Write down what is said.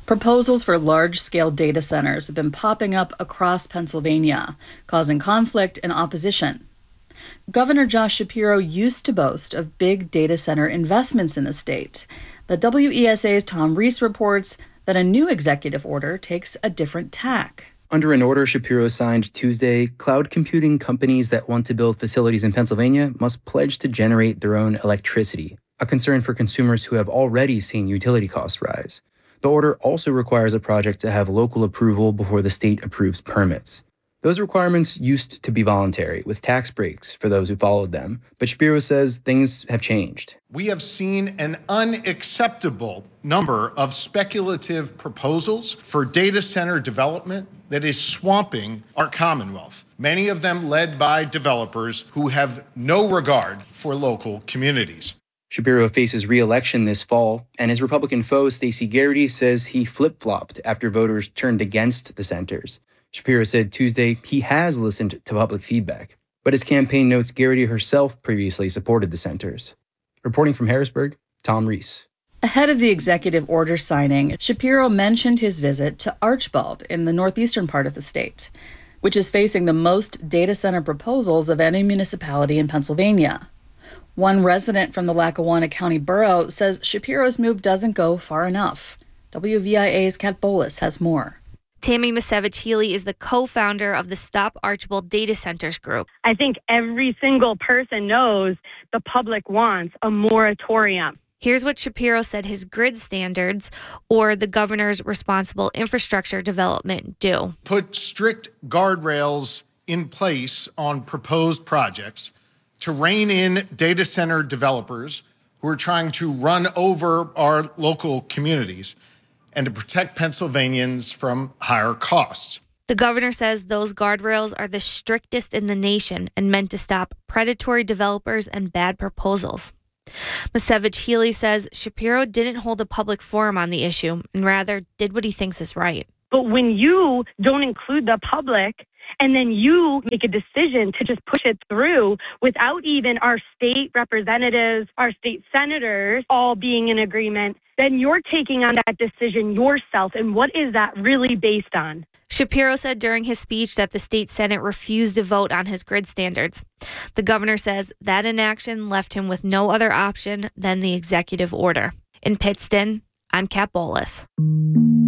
Proposals for large-scale data centers have been popping up across Pennsylvania, causing conflict and opposition. Governor Josh Shapiro used to boast of big data center investments in the state, but WESA's Tom Reese reports that a new executive order takes a different tack. Under an order Shapiro signed Tuesday, cloud computing companies that want to build facilities in Pennsylvania must pledge to generate their own electricity, a concern for consumers who have already seen utility costs rise. The order also requires a project to have local approval before the state approves permits. Those requirements used to be voluntary, with tax breaks for those who followed them, but Shapiro says things have changed. We have seen an unacceptable number of speculative proposals for data center development that is swamping our Commonwealth, many of them led by developers who have no regard for local communities. Shapiro faces re-election this fall, and his Republican foe, Stacey Garrity, says he flip-flopped after voters turned against the centers. Shapiro said Tuesday he has listened to public feedback, but his campaign notes Garrity herself previously supported the centers. Reporting from Harrisburg, Tom Reese. Ahead of the executive order signing, Shapiro mentioned his visit to Archbald in the northeastern part of the state, which is facing the most data center proposals of any municipality in Pennsylvania. One resident from the Lackawanna County Borough says Shapiro's move doesn't go far enough. WVIA's Kat Bolas has more. Tammy Misevich-Healy is the co-founder of the Stop Archbald Data Centers group. I think every single person knows the public wants a moratorium. Here's what Shapiro said his grid standards, or the governor's responsible infrastructure development, do. Put strict guardrails in place on proposed projects to rein in data center developers who are trying to run over our local communities and to protect Pennsylvanians from higher costs. The governor says those guardrails are the strictest in the nation and meant to stop predatory developers and bad proposals. Misevich-Healy says Shapiro didn't hold a public forum on the issue and rather did what he thinks is right. But when you don't include the public and then you make a decision to just push it through without even our state representatives, our state senators all being in agreement, then you're taking on that decision yourself. And what is that really based on? Shapiro said during his speech that the state Senate refused to vote on his grid standards. The governor says that inaction left him with no other option than the executive order. In Pittston, I'm Kat Bolas.